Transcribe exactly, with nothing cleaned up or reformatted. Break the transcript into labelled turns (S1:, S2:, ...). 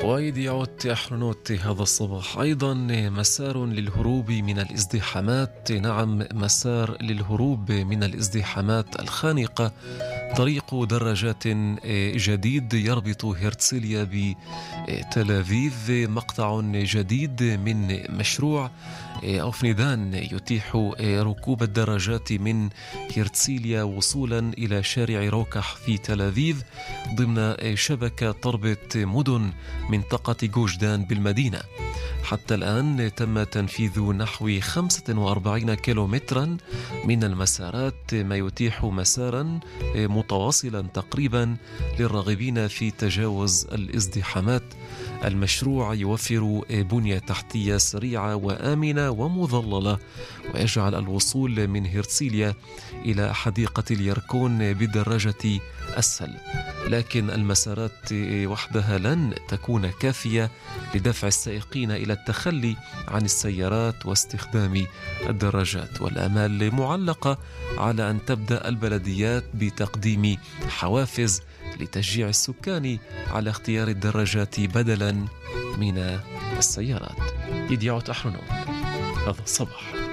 S1: ويديعوت أحرنوت هذا الصباح أيضا مسار للهروب من الازدحامات. نعم، مسار للهروب من الازدحامات الخانقة. طريق دراجات جديد يربط هرتسليا بتل أبيب. مقطع جديد من مشروع أوفنيدان يتيح ركوب الدراجات من هرتسيليا وصولا إلى شارع روكح في تل أبيب ضمن شبكة تربط مدن منطقة جوجدان بالمدينة. حتى الآن تم تنفيذ نحو خمسة وأربعين كيلومترا من المسارات، ما يتيح مسارا متواصلا تقريبا للراغبين في تجاوز الازدحامات. المشروع يوفر بنية تحتية سريعة وآمنة ومظللة، ويجعل الوصول من هرتسيليا إلى حديقة اليركون بالدراجة أسهل. لكن المسارات وحدها لن تكون كافية لدفع السائقين إلى التخلي عن السيارات واستخدام الدراجات، والآمال معلقة على أن تبدأ البلديات بتقديم حوافز لتشجيع السكان على اختيار الدراجات بدلا من السيارات. يديعوت أحرنون هذا الصباح.